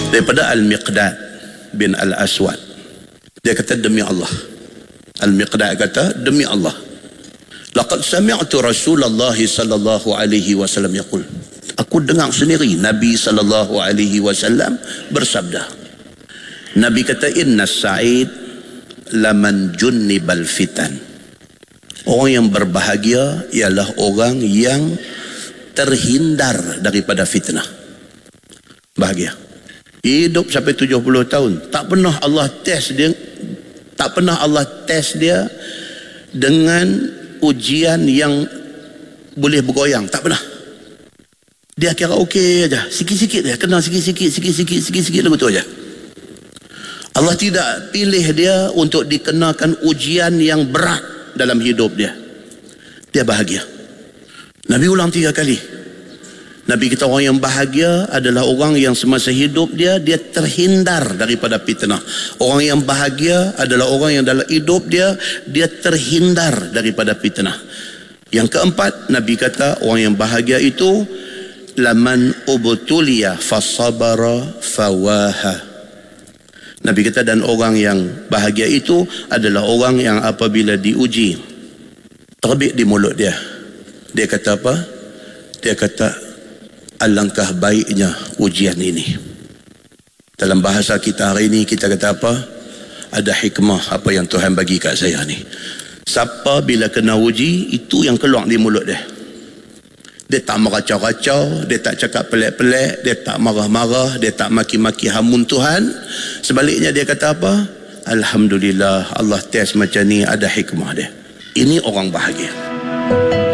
daripada Al-Miqdad bin Al-Aswad. Dia kata, demi Allah. Al-Miqdad kata, demi Allah, laqad sami'tu Rasulullah sallallahu alaihi wasallam yaqul, aku dengar sendiri Nabi sallallahu alaihi wasallam bersabda. Nabi kata, inna sa'id laman junnibal fitan. Orang yang berbahagia ialah orang yang terhindar daripada fitnah. Bahagia. Hidup sampai 70 tahun. Tak pernah Allah test dia dengan ujian yang boleh bergoyang. Tak pernah. Dia kira okey aja. Sikit-sikit dia. Kena sikit-sikit lagu tu aja. Allah tidak pilih dia untuk dikenakan ujian yang berat dalam hidup dia. Dia bahagia. Nabi ulang 3 kali. Nabi kata orang yang bahagia adalah orang yang semasa hidup dia terhindar daripada fitnah. Orang yang bahagia adalah orang yang dalam hidup dia terhindar daripada fitnah. Yang keempat, Nabi kata orang yang bahagia itu laman ubtuliya fasabara fawaha. Nabi kata, dan orang yang bahagia itu adalah orang yang apabila diuji, terbit di mulut dia. Dia kata apa? Dia kata, alangkah baiknya ujian ini. Dalam bahasa kita hari ini, kita kata apa? Ada hikmah apa yang Tuhan bagi kat saya ni. Siapa bila kena uji, itu yang keluar di mulut dia. Dia tak meracau-racau, dia tak cakap pelik-pelik, dia tak marah-marah, dia tak maki-maki hamun Tuhan. Sebaliknya dia kata apa? Alhamdulillah, Allah test macam ni, ada hikmah dia. Ini orang bahagia.